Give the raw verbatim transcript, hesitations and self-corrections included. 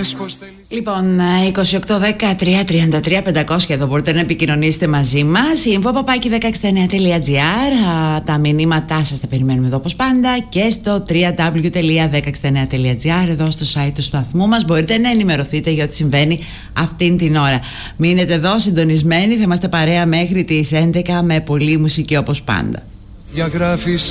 Λοιπόν, είκοσι οκτώ δέκα τρία τριάντα τρία πεντακόσια εδώ μπορείτε να επικοινωνήσετε μαζί μας. info παπάκι δέκα εξήντα εννέα τελεία τζι άρ. Τα μηνύματά σας τα περιμένουμε εδώ όπως πάντα και στο double-u double-u double-u τελεία δέκα εξήντα εννέα τελεία τζι άρ. Εδώ στο site του σταθμού μας μπορείτε να ενημερωθείτε για ό,τι συμβαίνει αυτήν την ώρα. Μείνετε εδώ συντονισμένοι, θα είμαστε παρέα μέχρι τις έντεκα με πολλή μουσική όπως πάντα.